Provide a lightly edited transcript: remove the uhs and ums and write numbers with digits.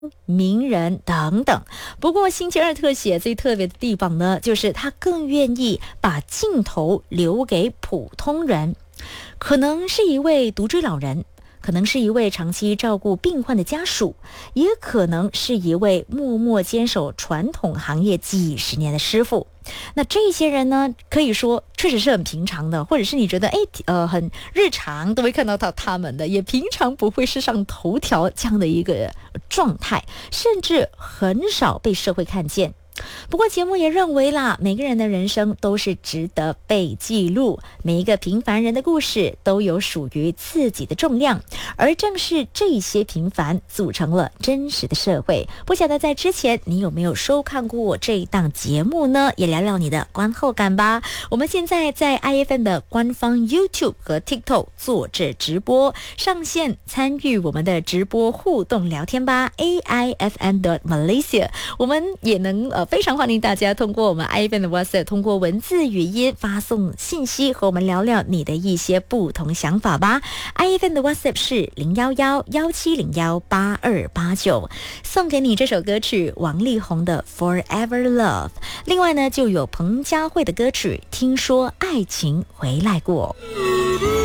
名人等等。不过星期二特写最特别的地方呢，就是他更愿意把镜头留给普通人，可能是一位独居老人，可能是一位长期照顾病患的家属，也可能是一位默默坚守传统行业几十年的师傅。那这些人呢，可以说确实是很平常的，或者是你觉得很日常都会看到他们的，也平常不会是上头条这样的一个状态，甚至很少被社会看见。不过节目也认为啦，每个人的人生都是值得被记录，每一个平凡人的故事都有属于自己的重量，而正是这些平凡组成了真实的社会。不晓得在之前你有没有收看过这一档节目呢？也聊聊你的观后感吧。我们现在在 IFN 的官方 YouTube 和 TikTok 做着直播，上线参与我们的直播互动聊天吧 AIFN.Malaysia。 我们也能非常欢迎大家通过我们 IFN 的 WhatsApp， 通过文字语音发送信息和我们聊聊你的一些不同想法吧。 IFN 的 WhatsApp 是011-1701-8289，送给你这首歌曲王力宏的 Forever Love。 另外呢，就有彭佳慧的歌曲听说爱情回来过。